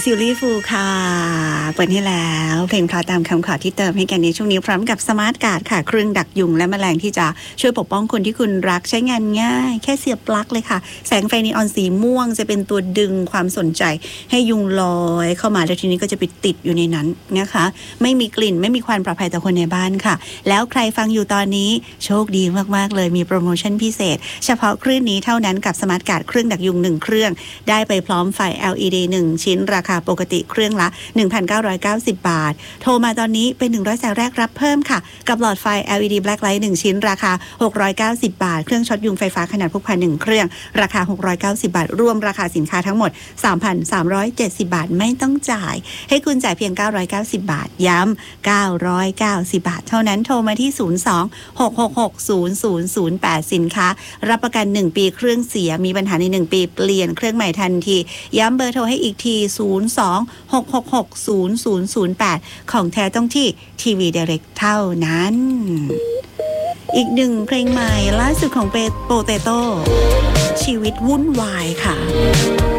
ซิลลี่ฟูค่ะเปิดให้แล้วเพลงเพราะตามคำขอที่เติมให้กันในช่วงนี้พร้อมกับสมาร์ทการ์ดค่ะเครื่องดักยุงและแมลงที่จะช่วยปกป้องคนที่คุณรักใช้งานง่ายแค่เสียบปลั๊กเลยค่ะแสงไฟนีออนสีม่วงจะเป็นตัวดึงความสนใจให้ยุงลอยเข้ามาแล้วทีนี้ก็จะไปติดอยู่ในนั้นนะคะไม่มีกลิ่นไม่มีควันปลอดภัยต่อคนในบ้านค่ะแล้วใครฟังอยู่ตอนนี้โชคดีมากๆเลยมีโปรโมชั่นพิเศษเฉพาะคลื่นนี้เท่านั้นกับสมาร์ทการ์ดเครื่องดักยุง1เครื่องได้ไปพร้อมไฟ LED 1 ชิ้นราคาปกติเครื่องละ 1,990 บาทโทรมาตอนนี้เป็น100สายแรกรับเพิ่มค่ะกับหลอดไฟ LED Black Light 1ชิ้นราคา690บาทเครื่องช็อตยุงไฟฟ้าขนาดพกพา1เครื่องราคา690บาทรวมราคาสินค้าทั้งหมด 3,370 บาทไม่ต้องจ่ายให้คุณจ่ายเพียง990บาทย้ำ990บาทเท่านั้นโทรมาที่02-666-0008สินค้ารับประกัน1ปีเครื่องเสียมีปัญหาใน1ปีเปลี่ยนเครื่องใหม่ทันทีย้ำเบอร์โทรให้อีกที02-666-0008ของแท้ต้องที่ทีวีไดเรกเท่านั้นอีกหนึ่งเพลงใหม่ล่าสุดของโปเตโต้ชีวิตวุ่นวายค่ะ